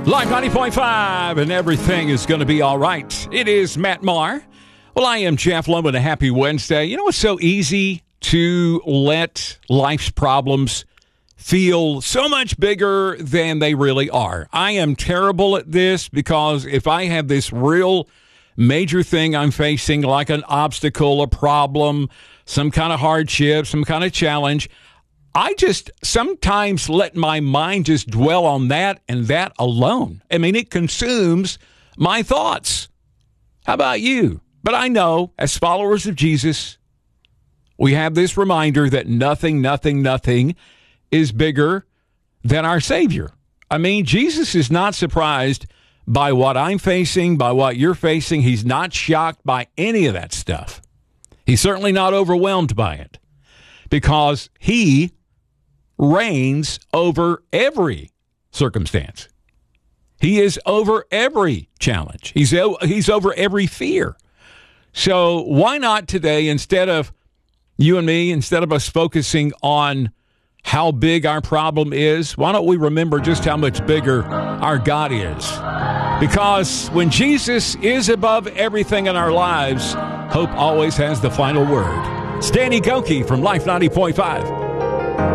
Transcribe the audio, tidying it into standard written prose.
Live 90.5, and everything is going to be all right. It is Matt Maher. Well, I am Jeff Loman. A happy Wednesday. You know, it's so easy to let life's problems feel so much bigger than they really are. I am terrible at this because if I have this real major thing I'm facing, like an obstacle, a problem, some kind of hardship, some kind of challenge, I just sometimes let my mind just dwell on that and that alone. I mean, it consumes my thoughts. How about you? But I know, as followers of Jesus, we have this reminder that nothing is bigger than our Savior. I mean, Jesus is not surprised by what I'm facing, by what you're facing. He's not shocked by any of that stuff. He's certainly not overwhelmed by it because he reigns over every circumstance. He is over every challenge. He's over every fear. So why not today, instead of you and me, instead of us focusing on how big our problem is, why don't we remember just how much bigger our God is? Because when Jesus is above everything in our lives, hope always has the final word. Stanley Goki from Life 90.5.